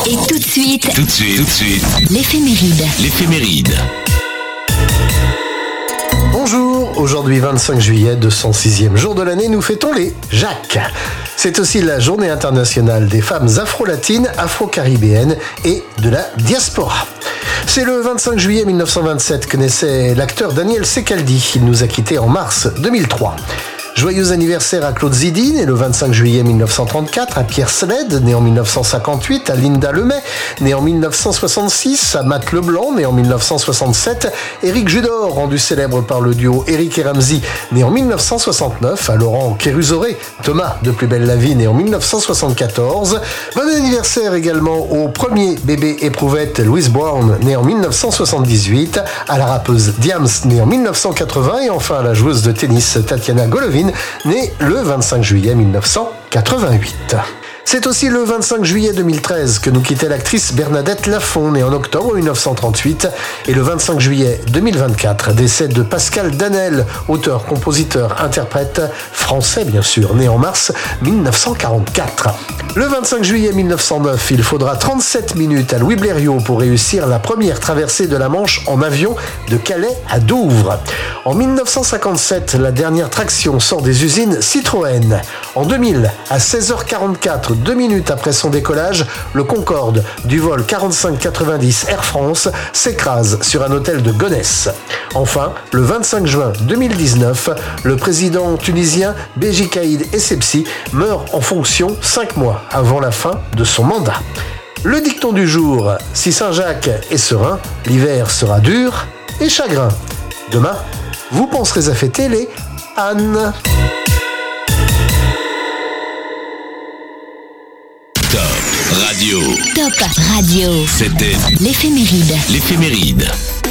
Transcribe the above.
Et tout de suite, l'éphéméride. Bonjour, aujourd'hui 25 juillet, 206e jour de l'année, nous fêtons les Jacques. C'est aussi la journée internationale des femmes afro-latines, afro-caribéennes et de la diaspora. C'est le 25 juillet 1927 que naissait l'acteur Daniel Secaldi. Il nous a quittés en mars 2003. Joyeux anniversaire à Claude Zidi, né le 25 juillet 1934, à Pierre Sled, né en 1958, à Linda Lemay, né en 1966, à Matt Leblanc, né en 1967, Éric Judor, rendu célèbre par le duo Éric et Ramzy, né en 1969, à Laurent Kérusoré, Thomas de Plus belle la vie, né en 1974. Bon anniversaire également au premier bébé éprouvette Louise Brown, né en 1978, à la rappeuse Diams, née en 1980, et enfin à la joueuse de tennis Tatiana Golovin, née le 25 juillet 1988. C'est aussi le 25 juillet 2013 que nous quittait l'actrice Bernadette Lafont, née en octobre 1938, et le 25 juillet 2024, décès de Pascal Danel, auteur, compositeur, interprète français bien sûr, né en mars 1944. Le 25 juillet 1909, il faudra 37 minutes à Louis Blériot pour réussir la première traversée de la Manche en avion de Calais à Douvres. En 1957, la dernière traction sort des usines Citroën. En 2000, à 16h44, 2 minutes après son décollage, le Concorde du vol 4590 Air France s'écrase sur un hôtel de Gonesse. Enfin, le 25 juin 2019, le président tunisien Béji Caïd Essebsi meurt en fonction 5 mois avant la fin de son mandat. Le dicton du jour: si Saint-Jacques est serein, l'hiver sera dur et chagrin. Demain, vous penserez à fêter les Anne. Top Radio. Top Radio. C'était L'éphéméride. l'éphéméride.